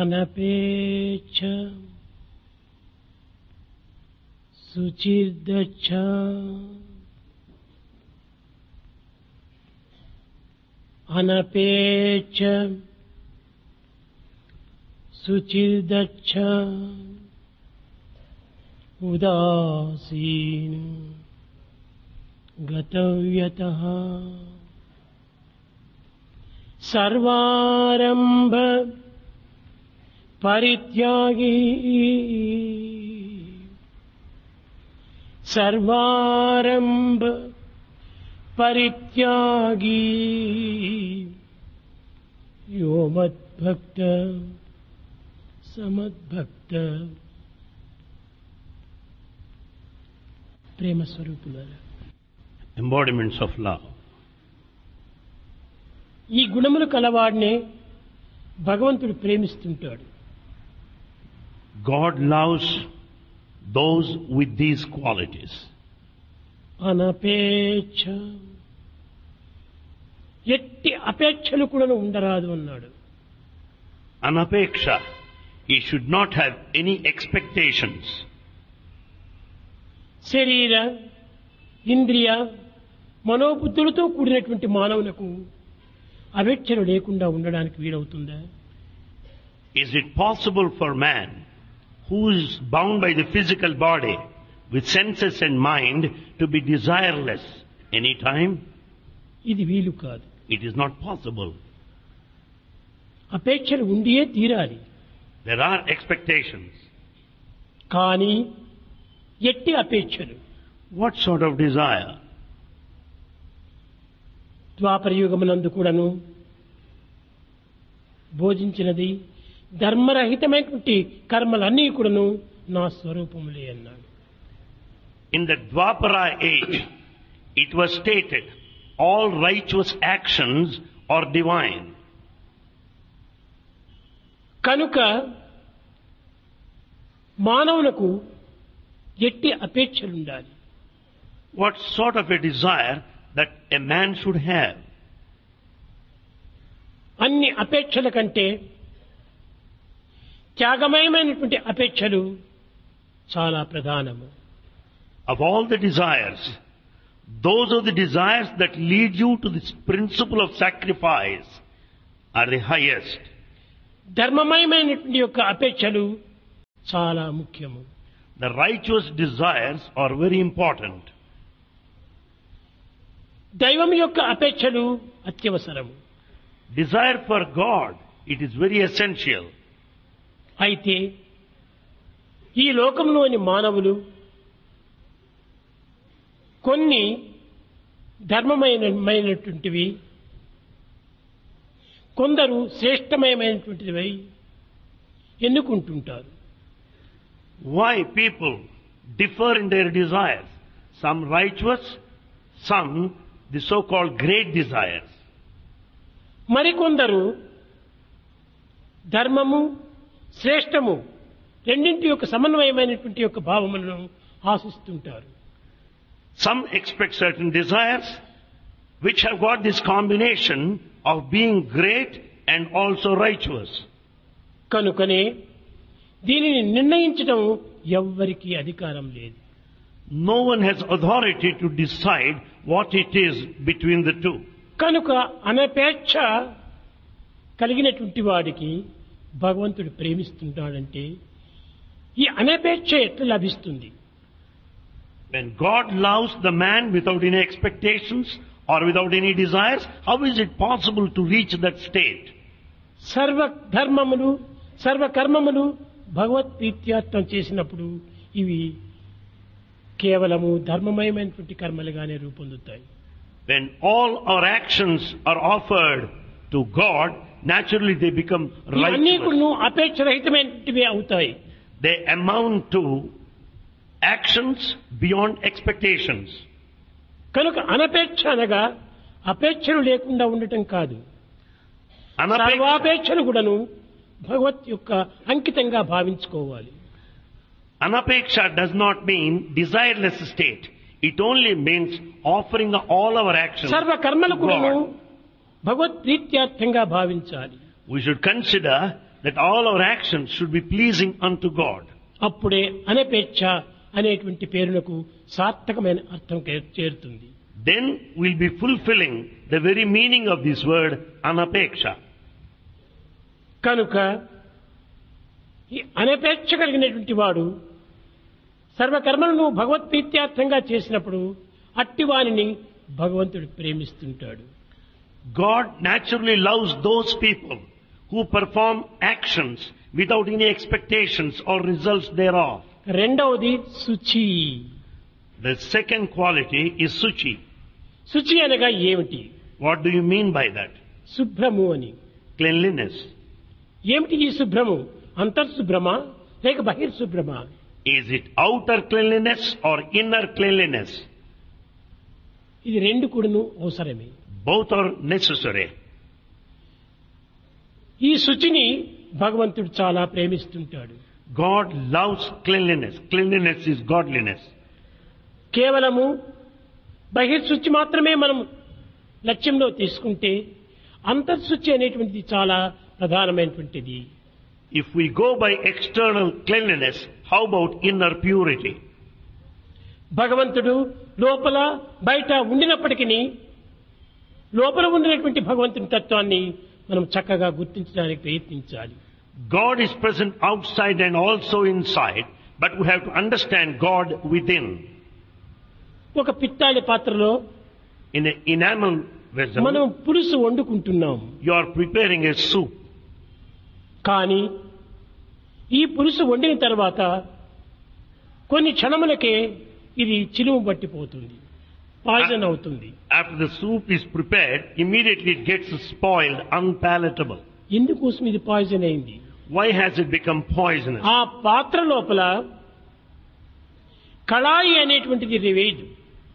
అనపేక్ష శుచిర్దచ్చ అనపేక్ష శుచిర్దచ్చ ఉదాసీన గతవ్యతః సర్వారంభ పరిత్యాగీ సర్వారంభ పరిత్యాగీ యో మద్భక్త సమద్భక్త. ప్రేమ స్వరూపులారా, embodiments of love. ఈ గుణములు కలవాడినే భగవంతుడు ప్రేమిస్తుంటాడు. God loves those with these qualities. అనపేక్ష, ఎట్టి అపేక్షలు కూడా ఉండరాదు అన్నాడు. Anapeksha, he should not have any expectations. శరీర ఇంద్రియ మనోబుద్ధులతో కూడినటువంటి మానవులకు అపేక్షలు లేకుండా ఉండడానికి వీలవుతుందా? Is it possible for man who is bound by the physical body with senses and mind to be desireless any time? ఇది వీలు కాదు. It is not possible. అపేక్షలు ఉండియే తీరాలి. There are expectations. కానీ ఎట్టి అపేక్షలు? What sort of desire? ద్వాపర యుగమునందు కూడాను బోధించినది ధర్మరహితమైనటువంటి కర్మలన్నీ కూడాను నా స్వరూపములే అన్నాడు. In the Dwapara age, it was stated, all righteous actions are divine. కనుక మానవులకు ఎట్టి అపేక్షలు ఉండాలి. What sort of a desire that a man should have? అన్ని అపేక్షల కంటే త్యాగమయమైనటువంటి అపేక్షలు చాలా ప్రధానము. Of all the desires, those are the desires that lead you to this principle of sacrifice are the highest. ధర్మమయమైనటువంటి యొక్క అపేక్షలు చాలా ముఖ్యము. The righteous desires are very important. దైవం యొక్క అపేక్షలు అత్యవసరము. Desire for God, it is very essential. అయితే ఈ లోకంలోని మానవులు కొన్ని ధర్మమైనటువంటివి, కొందరు శ్రేష్టమయమైనటువంటివి ఎన్నుకుంటుంటారు. Why people differ in their desires? Some righteous, some the so-called great desires. మరికొందరు ధర్మము శ్రేష్టము రెండింటి యొక్క సమన్వయమైనటువంటి యొక్క భావములను ఆశిస్తుంటారు. Some expect certain desires which have got this combination of being great and also righteous. కనుకనే దీనిని నిర్ణయించడం ఎవ్వరికీ అధికారం లేదు. No one has authority to decide what it is between the two. కనుక అనపేక్ష కలిగినటువంటి వాడికి భగవంతుడు ప్రేమిస్తున్నాడంటే ఈ అనపేక్ష ఎట్లా లభిస్తుంది? When God loves the man without any expectations or without any desires, how is it possible to reach that state? సర్వ ధర్మములు సర్వ కర్మములు భగవత్ ప్రీత్యార్థం చేసినప్పుడు ఇవి కేవలము ధర్మమయమైనటువంటి కర్మలుగానే రూపొందుతాయి. When all our actions are offered to God, naturally they become ఇవన్నీ righteous. కూడా అపేక్షరహితమైనటివే అవుతాయి. They amount to actions beyond expectations. కనుక అనపేక్ష అనగా అపేక్షలు లేకుండా ఉండటం కాదు. సర్వాపేక్షలు కూడాను భగవత్ యొక్క అంకితంగా భావించుకోవాలి. Anapeksha does not mean desireless state. It only means offering all our actions సర్వ కర్మలు to కూడాను God. భగవత్ ప్రీత్యార్థంగా భావించాలి. We should consider that all our actions should be pleasing unto God. అప్పుడే అనపేక్ష అనేటువంటి పేరునకు సార్థకమైన అర్థం చేరుతుంది. Then we'll be fulfilling the very meaning of this word anapeksha. కనుక ఈ అనపేక్ష కలిగినటువంటి వాడు సర్వకర్మలను భగవత్ప్రీత్యార్థంగా చేసినప్పుడు అట్టివానిని భగవంతుడు ప్రేమిస్తుంటాడు. God naturally loves those people who perform actions without any expectations or results thereof. రెండవది శుచి. The second quality is suchi. శుచి అనగా ఏమిటి? What do you mean by that? శుభ్రము అని. Cleanliness. ఏమిటి ఈ శుభ్రము? అంతర్శుభ్రమా లేక బహిర్శుభ్రమా? Is it outer cleanliness or inner cleanliness? ఇది రెండు కూడాను అవసరమే. Both are necessary. ఈ శుచిని భగవంతుడు చాలా ప్రేమిస్తుంటాడు. God loves cleanliness. Cleanliness is godliness. కేవలము బహిర్శుచి మాత్రమే మనం లక్ష్యంలో తీసుకుంటే అంతర్శుచి అనేటువంటిది చాలా ప్రధానమైనటువంటిది. If we go by external cleanliness, how about inner purity? భగవంతుడు లోపల బయట ఉండినప్పటికీ లోపల ఉండినటువంటి భగవంతుని తత్వాన్ని మనం చక్కగా గుర్తించడానికి ప్రయత్నించాలి. God is present outside and also inside, but we have to understand God within. ఒక పిత్తాళి పాత్రలో In an enamel vessel, మనం పులుసు వండుకుంటున్నాం. you are preparing a soup. కానీ ఈ పులుసు వండిన తర్వాత కొన్ని క్షణములకే ఇది చిలుము పట్టిపోతుంది, పాయిజన్ అవుతుంది. After the soup is prepared, immediately it gets spoiled, unpalatable. ఎందుకోసం ఇది పాయిజన్ అయింది? Why has it become poisonous? ఆ పాత్ర లోపల కళాయి అనేటువంటిది లేదు.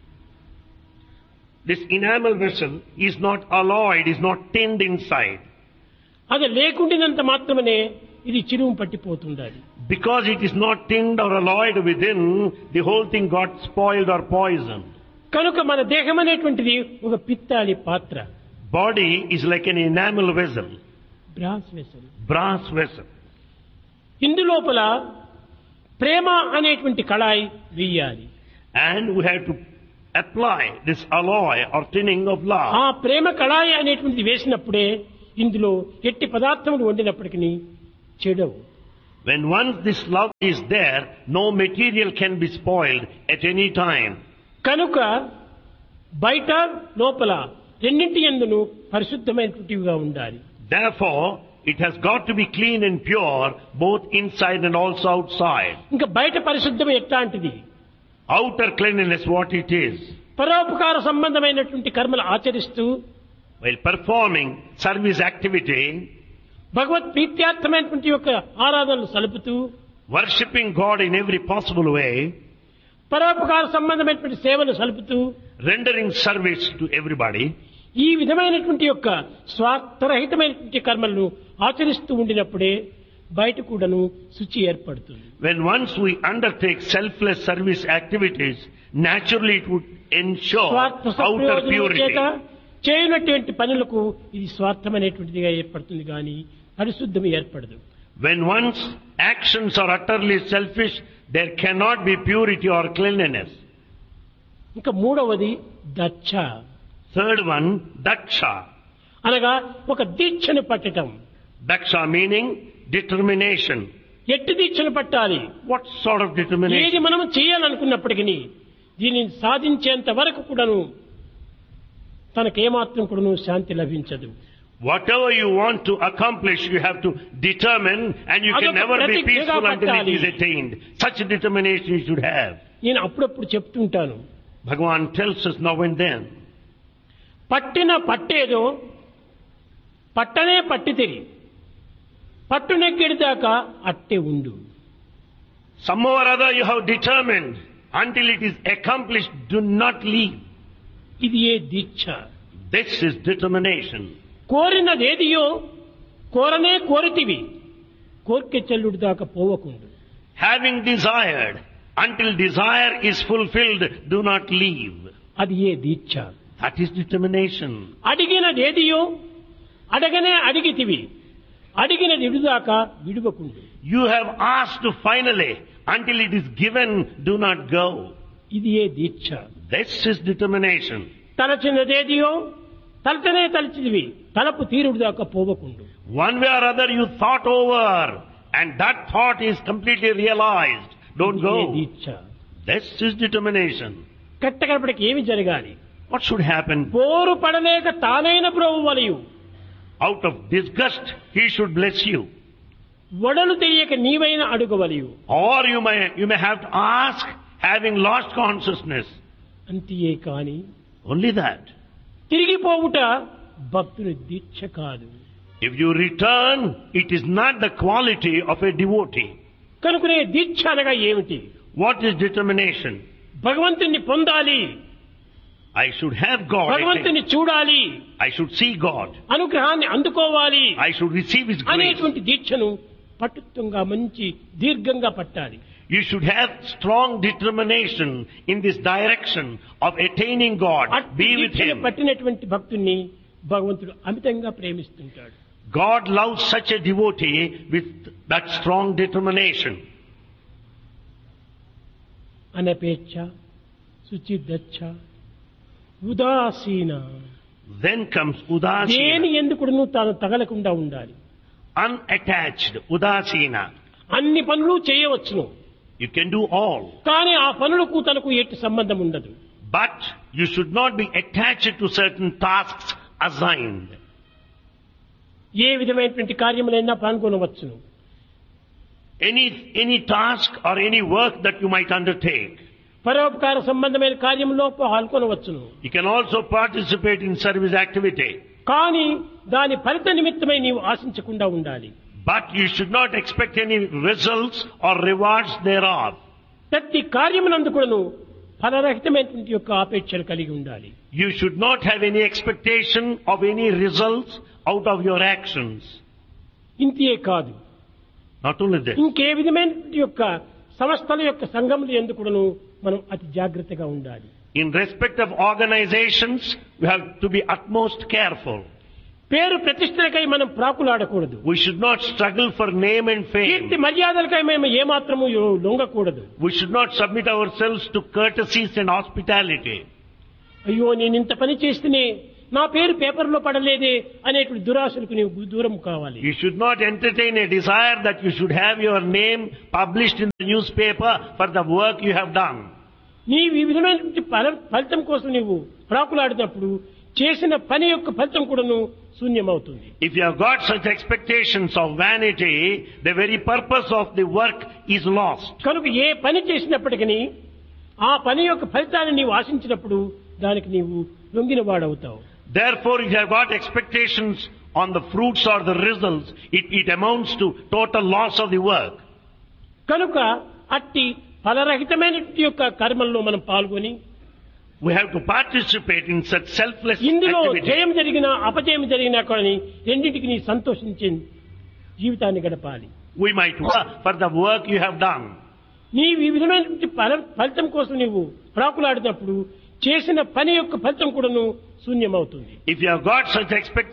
This enamel vessel is not alloyed, is not tinned inside. అది లేకుండినంత మాత్రమే ఇది చిరుము పట్టిపోతుండాలి. Because it is not tinned or alloyed within, the whole thing got spoiled or poisoned. కనుక మన దేహం అనేటువంటిది ఒక పిత్తాళి పాత్ర. Body is like an enamel vessel, brass vessel. brass vessel. ఇందులోపల ప్రేమ అనేటువంటి కళాయి వేయాలి. And we have to apply this alloy or tinning of love. ఆ ప్రేమ కళాయి అనేటువంటిది వేసినప్పుడే ఇందులో ఎట్టి పదార్థములు వండినప్పటికీ చెడవు. When once this love is there, no material can be spoiled at any time. కనుక బయట లోపల రెండింటి యందును పరిశుద్ధమైనటువంటివిగా ఉండాలి. Therefore, it has got to be clean and pure, both inside and also outside. ఇంకా బయట పరిశుద్ధం ఎట్లాంటిది? Outer cleanliness, what it is. పరోపకార సంబంధమైనటువంటి కర్మలు ఆచరిస్తూ While performing service activity, భగవత్ ప్రీత్యార్థమైనటువంటి యొక్క ఆరాధనలు సలుపుతూ worshipping God in every possible way, పరోపకార సంబంధమైనటువంటి సేవలు సలుపుతూ rendering service to everybody, ఈ విధమైనటువంటి యొక్క స్వార్థరహితమైనటువంటి కర్మలను ఆచరిస్తూ ఉండినప్పుడే బయట కూడాను శుచి ఏర్పడుతుంది. when once we undertake selfless service activities, naturally it would ensure స్వార్థ outer సంప్రయోజనం చేత purity. చేయనటువంటి పనులకు ఇది స్వార్థమైనటువంటిదిగా ఏర్పడుతుంది కానీ పరిశుద్ధం ఏర్పడదు. When one's actions are utterly selfish, there cannot be purity or cleanliness. ఇంకా మూడవది దచ్చ Third one, daksha. అనగా ఒక దీక్షను పట్టటం. Daksha meaning determination. ఎట్టి దీక్షను పట్టాలి? What sort of ఏది determination? మనం చేయాలనుకున్నప్పటికీ దీనిని సాధించేంత వరకు కూడాను తనకేమాత్రం కూడాను శాంతి లభించదు. Whatever you want to accomplish, you have to determine, and you can అదొక never be ప్రతిజ్ఞగా peaceful until it పట్టాలి. is attained. Such determination you should have. నేను అప్పుడప్పుడు చెప్తుంటాను, Bhagavan tells us now and then, పట్టిన పట్టేదో పట్టనే పట్టితిరి, పట్టునెక్కిడిదాకా అట్టే ఉండు. somehow or other you have determined, until it is accomplished, do not leave. ఇది ఏ దీక్ష? This is determination. కోరినదేదియో కోరనే కోరితివి, కోర్కె చెల్లుడి దాకా పోవకుండు. Having desired, until desire is fulfilled, do not leave. అది ఏ దీక్ష? That is determination. అడిగినదేదియో అడగనే అడిగితివి, అడిగినది ఇడుదాకా విడువకుండు. You have asked finally. Until it is given, do not go. ఇది ఏ దీక్ష. This is determination. తలచినదేదియో తలచనే తలచిదివి తలపు తీరుడు దాకా పోవకుండు. One way or other you thought over and that thought is completely realized. Don't ఇది ఏ go. Deeksha. This is determination. కట్టకడపడికి ఏమి జరగాలి? What should happen? పోరు పడలేక తానైన బ్రోవు వలయు Out of disgust, he should bless you. వడలు తెలియక నీవైన అడుగవలయు. Or you may have to ask having lost consciousness. అంతియే కాని Only that. తిరిగిపోవుట భక్తుని దీక్ష కాదు. If you return, it is not the quality of a devotee. కనుకనే దీక్ష అనగా ఏమిటి? What is determination? భగవంతుని పొందాలి, I should have God. భగవంతుని చూడాలి, I should see God. అనుగ్రహాన్ని అందుకోవాలి I should receive His grace. అనేటువంటి దీక్షను పట్టుత్వంగా మంచి దీర్ఘంగా పట్టాలి. You should have strong determination in this direction of attaining God. Be with దీక్షను Him. పట్టినటువంటి భక్తుణ్ణి భగవంతుడు అమితంగా ప్రేమిస్తుంటాడు. God loves such a devotee with that strong determination. అనపేచ్ఛ శుచిదచ్చ ఉదాసీన. Then comes udasina. దేని ఎందుకును తాను తగలకుండా ఉండాలి. Unattached. Udasina. అన్ని పనులు చేయవచ్చును, You can do all. కానీ ఆ పనులకు తనకు ఎట్టి సంబంధం ఉండదు. But you should not be attached to certain tasks assigned. ఏ విధమైనటువంటి కార్యములైనా పాల్గొనవచ్చును. Any task or any work that you might undertake. పరోపకార సంబంధమైన కార్యంలో పాల్గొనవచ్చును. You can also participate in service activity. కానీ దాని ఫలిత నిమిత్తమై నీవు ఆశించకుండా ఉండాలి. But you should not expect any results or rewards thereof. ప్రతి కార్యమునందు కూడాను ఫలరహితమైనటువంటి యొక్క ఆపేక్షలు కలిగి ఉండాలి. You should not have any expectation of any results out of your actions. ఇంతే కాదు, Not only this. ఇంకే విధమైనటువంటి యొక్క సంస్థల యొక్క సంఘములు ఎందుకును మనం అతి జాగ్రత్తగా ఉండాలి. In respect of organizations, we have to be utmost careful. పేరు ప్రతిష్టలకై మనం ప్రాకులాడకూడదు. We should not struggle for name and Keerthi fame. మర్యాదలకై మేము ఏమాత్రము లొంగకూడదు. We should not submit ourselves to courtesies and hospitality. అయ్యో నేను ఇంత పని చేస్తేనే నా పేరు పేపర్లో పడలేదే అనేటువంటి దురాశలకు నీవు దూరం కావాలి. You should not entertain a desire that you should have your name published in the newspaper for the work you have done. నీవు ఈ విధమైనటువంటి ఫలితం కోసం నీవు ప్రాకులాడినప్పుడు చేసిన పని యొక్క ఫలితం కూడాను శూన్యమవుతుంది. If you have got such expectations of vanity, the very purpose of the work is lost. కనుక ఏ పని చేసినప్పటికీ ఆ పని యొక్క ఫలితాన్ని నీవు ఆశించినప్పుడు దానికి నీవు లొంగిన వాడవుతావు. Therefore, if you have got expectations on the fruits or the results, it amounts to total loss of the work. కనుక అట్టి ఫలరహితమైన యొక్క కర్మల్లో మనం పాల్గొని We have to participate in such selfless ఇందులో activity. జయం జరిగినా అపజయం జరిగినా కానీ రెండింటికి నీ సంతోషించే జీవితాన్ని గడపాలి. We might work for the work you have done. నీవు ఈ విధమైనటువంటి ఫలితం కోసం నీవు ప్రాకులాడినప్పుడు చేసిన పని యొక్క ఫలితం కూడాను శూన్యమవుతుంది. If you have got such expectations,